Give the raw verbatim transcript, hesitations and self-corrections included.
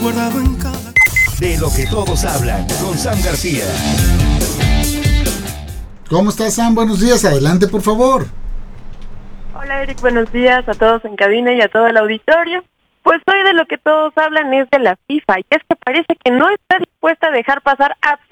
guardado en cada... De lo que todos hablan, con Sam García. ¿Cómo estás, Sam? Buenos días, adelante, por favor. Hola, Eric, buenos días a todos en cabina y a todo el auditorio. Pues hoy de lo que todos hablan es de la FIFA, y es que parece que no está dispuesta a dejar pasar